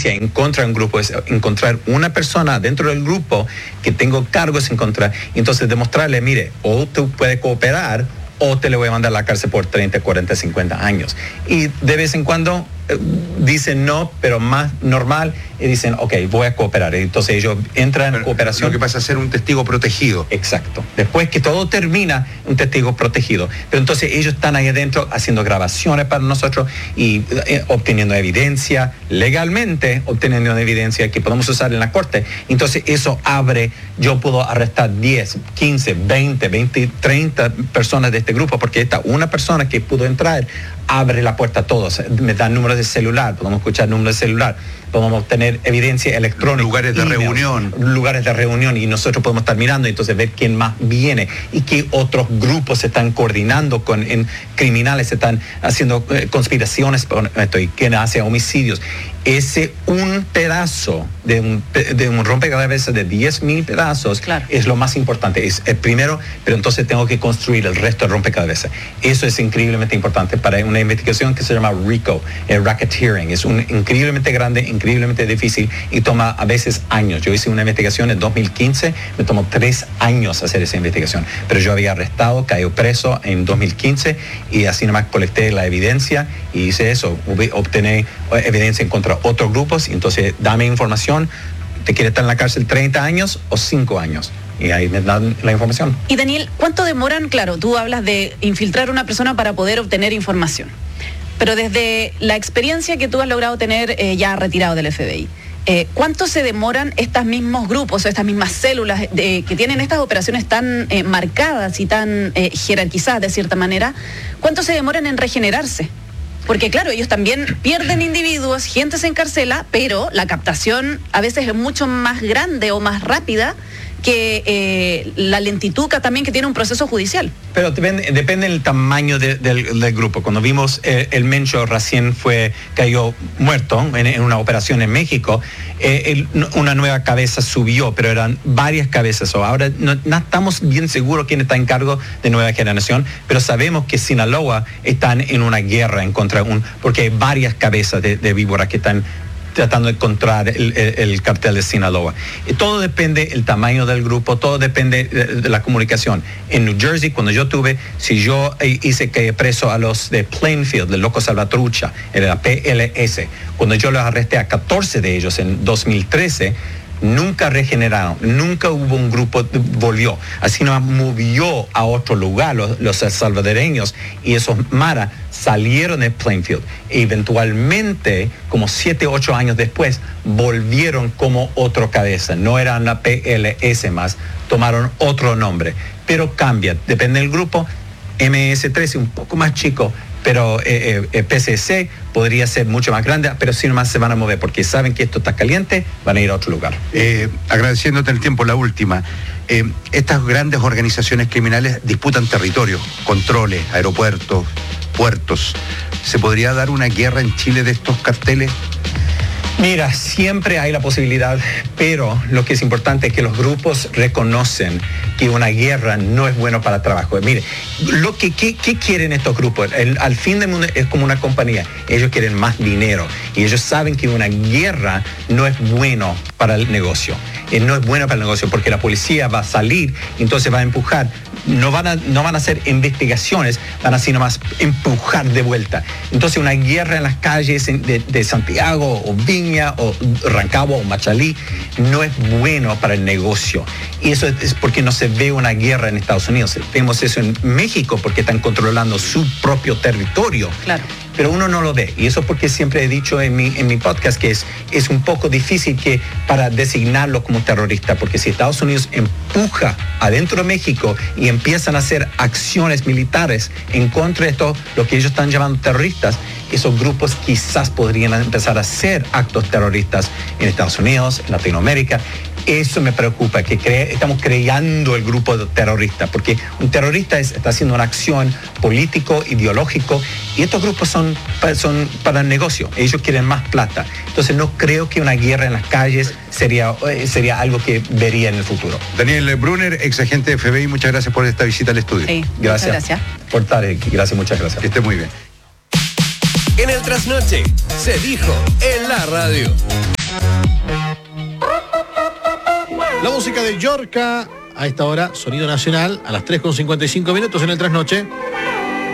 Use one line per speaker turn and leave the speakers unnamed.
evidencia en contra de un grupo es encontrar una persona dentro del grupo que tenga cargos en contra, y entonces demostrarle, mire, o tú puedes cooperar o te le voy a mandar a la cárcel por 30, 40, 50 años. Y de vez en cuando dicen no, pero más normal, y dicen, ok, voy a cooperar. Entonces ellos entran en cooperación.
Lo que pasa es ser un testigo protegido.
Exacto. Después que todo termina, un testigo protegido. Pero entonces ellos están ahí adentro haciendo grabaciones para nosotros y obteniendo evidencia, legalmente obteniendo evidencia que podemos usar en la corte. Entonces eso abre, yo puedo arrestar 10, 15, 20, 30 personas de este grupo, porque esta una persona que pudo entrar abre la puerta a todos, me dan números de celular, podemos escuchar números de celular, podemos obtener evidencia electrónica,
lugares de reunión,
y nosotros podemos estar mirando y entonces ver quién más viene y qué otros grupos se están coordinando en criminales, se están haciendo conspiraciones por esto y quién hace homicidios. Ese un pedazo de un rompecabezas de 10,000 pedazos, claro, es lo más importante. Es el primero, pero entonces tengo que construir el resto del rompecabezas. Eso es increíblemente importante para una investigación que se llama RICO, el racketeering. Es increíblemente grande, increíblemente difícil y toma a veces años. Yo hice una investigación en 2015, me tomó 3 años hacer esa investigación, pero yo había arrestado, caí preso en 2015 y así nomás colecté la evidencia y hice eso, obtener evidencia en contra otros grupos, y entonces dame información, ¿te quieres estar en la cárcel 30 años o 5 años? Y ahí me dan la información.
Y Daniel, ¿cuánto demoran? Claro, tú hablas de infiltrar a una persona para poder obtener información, pero desde la experiencia que tú has logrado tener ya retirado del FBI, ¿cuánto se demoran estos mismos grupos o estas mismas células que tienen estas operaciones tan marcadas y tan jerarquizadas de cierta manera? ¿Cuánto se demoran en regenerarse? Porque claro, ellos también pierden individuos, gente se encarcela, pero la captación a veces es mucho más grande o más rápida que la lentitud también que tiene un proceso judicial.
Pero depende del tamaño del grupo. Cuando vimos el Mencho recién cayó muerto en una operación en México, una nueva cabeza subió, pero eran varias cabezas. Ahora no estamos bien seguros quién está en cargo de Nueva Generación, pero sabemos que Sinaloa están en una guerra en contra porque hay varias cabezas de víboras que están tratando de encontrar el cartel de Sinaloa. Y todo depende del tamaño del grupo, todo depende de la comunicación. En New Jersey, cuando yo si yo hice que preso a los de Plainfield, de Loco Salvatrucha, era PLS, cuando yo los arresté a 14 de ellos en 2013, nunca regeneraron, nunca hubo un grupo, volvió. Así nos movió a otro lugar los salvadoreños, y esos Mara salieron de Plainfield. E eventualmente, como 7, 8 años después, volvieron como otro cabeza. No eran la PLS más, tomaron otro nombre. Pero cambia, depende del grupo. MS-13, un poco más chico, pero PCC podría ser mucho más grande, pero sí nomás se van a mover porque saben que esto está caliente, van a ir a otro lugar.
Agradeciéndote el tiempo, la última. Estas grandes organizaciones criminales disputan territorio, controles, aeropuertos, puertos. ¿Se podría dar una guerra en Chile de estos carteles?
Mira, siempre hay la posibilidad, pero lo que es importante es que los grupos reconocen que una guerra no es bueno para el trabajo. Mire, ¿qué quieren estos grupos? Al fin del mundo es como una compañía. Ellos quieren más dinero y ellos saben que una guerra no es bueno para el negocio. No es bueno para el negocio porque la policía va a salir y entonces va a empujar. No van a hacer investigaciones, van a así nomás empujar de vuelta. Entonces una guerra en las calles de Santiago o Viña o Rancagua o Machalí no es bueno para el negocio. Y eso es porque no se ve una guerra en Estados Unidos. Vemos eso en México porque están controlando su propio territorio.
Claro.
Pero uno no lo ve. Y eso porque siempre he dicho en mi podcast que es un poco difícil para designarlo como terrorista, porque si Estados Unidos empuja adentro de México y empiezan a hacer acciones militares en contra de esto, lo que ellos están llamando terroristas, esos grupos quizás podrían empezar a hacer actos terroristas en Estados Unidos, en Latinoamérica. Eso me preocupa, que estamos creando el grupo terrorista, porque un terrorista está haciendo una acción político, ideológico, y estos grupos son para el negocio. Ellos quieren más plata. Entonces no creo que una guerra en las calles sería algo que vería en el futuro.
Daniel Brunner, ex agente de FBI, muchas gracias por esta visita al estudio.
Sí,
gracias. Por estar aquí. Gracias, muchas gracias.
Que esté muy bien.
En el Trasnoche se dijo en la radio. La música de Yorka, a esta hora, sonido nacional, a las 3:55 en el trasnoche.